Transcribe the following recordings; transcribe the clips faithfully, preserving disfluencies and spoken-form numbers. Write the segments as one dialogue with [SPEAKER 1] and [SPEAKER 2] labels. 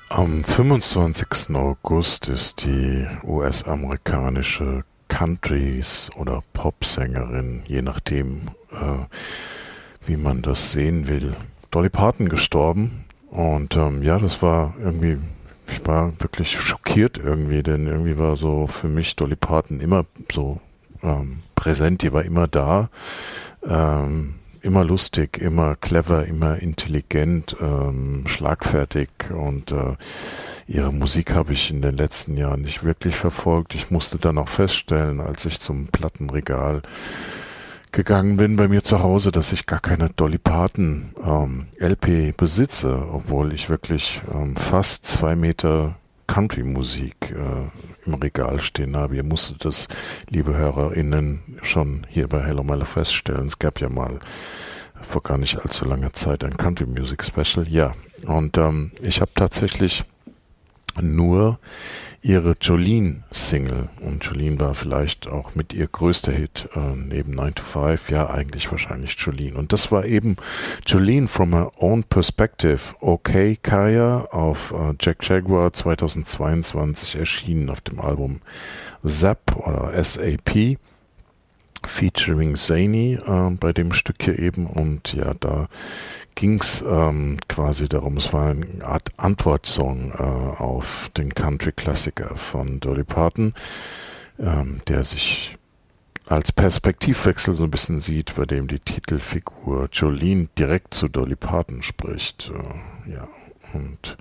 [SPEAKER 1] Am fünfundzwanzigsten August ist die U S-amerikanische Country- oder Popsängerin, je nachdem, äh, wie man das sehen will, Dolly Parton gestorben. Und ähm, ja, das war irgendwie, ich war wirklich schockiert irgendwie, denn irgendwie war so für mich Dolly Parton immer so ähm, präsent, die war immer da. Ähm, Immer lustig, immer clever, immer intelligent, ähm, schlagfertig und äh, ihre Musik habe ich in den letzten Jahren nicht wirklich verfolgt. Ich musste dann auch feststellen, als ich zum Plattenregal gegangen bin bei mir zu Hause, dass ich gar keine Dolly Parton ähm, L P besitze, obwohl ich wirklich ähm, fast zwei Meter Country-Musik äh, im Regal stehen habe. Ihr musstet das, liebe HörerInnen, schon hier bei Hello Milo feststellen. Es gab ja mal vor gar nicht allzu langer Zeit ein Country Music Special. Ja, und ähm, ich habe tatsächlich nur ihre Jolene-Single, und Jolene war vielleicht auch mit ihr größter Hit äh, neben nine to five, ja eigentlich wahrscheinlich Jolene. Und das war eben Jolene from Her Own Perspective, Okay Kaya, auf äh, Jack Jaguar zweitausendzweiundzwanzig erschienen auf dem Album Zap oder S A P, featuring Zany äh, bei dem Stück hier eben. Und ja, da ging es ähm, quasi darum, es war eine Art Antwortsong äh, auf den Country-Klassiker von Dolly Parton, ähm, der sich als Perspektivwechsel so ein bisschen sieht, bei dem die Titelfigur Jolene direkt zu Dolly Parton spricht. Äh, ja, und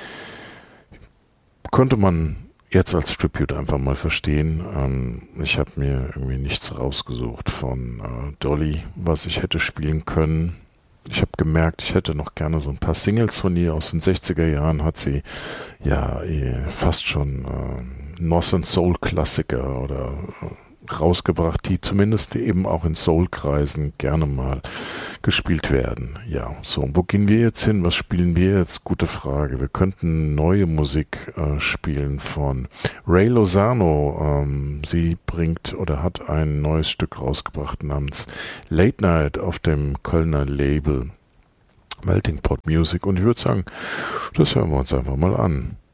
[SPEAKER 1] konnte man jetzt als Tribute einfach mal verstehen. Ähm, ich habe mir irgendwie nichts rausgesucht von äh, Dolly, was ich hätte spielen können. Ich habe gemerkt, ich hätte noch gerne so ein paar Singles von ihr aus den sechziger Jahren. Hat sie ja fast schon äh, North and Soul Klassiker oder äh, rausgebracht, die zumindest eben auch in Soul-Kreisen gerne mal gespielt werden. Ja, so, wo gehen wir jetzt hin? Was spielen wir jetzt? Gute Frage. Wir könnten neue Musik äh, spielen von Ray Lozano. Ähm, sie bringt oder hat ein neues Stück rausgebracht namens Late Night auf dem Kölner Label Melting Pot Music. Und ich würde sagen, das hören wir uns einfach mal an.